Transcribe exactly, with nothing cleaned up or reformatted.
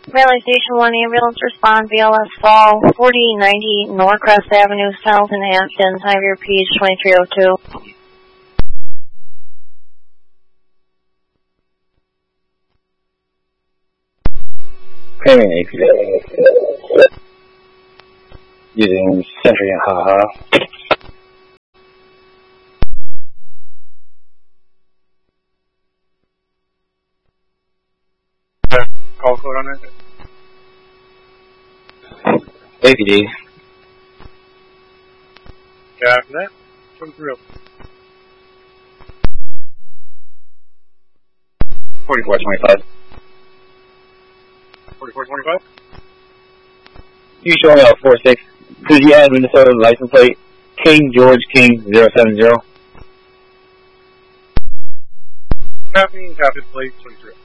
Raleigh Station one ambulance respond, B L S Fall, forty ninety Norcrest Avenue South in Hampton, have your P H twenty-three oh two. Claiming A P D. Using Sentry and Haha. Call code on that? A P D. Yeah, after that, twenty-three oh two. forty-four twenty-five. forty-four twenty-five? You showing up four six. Could you add Minnesota license plate? King George King zero seven zero. Copy and copy plate twenty-three.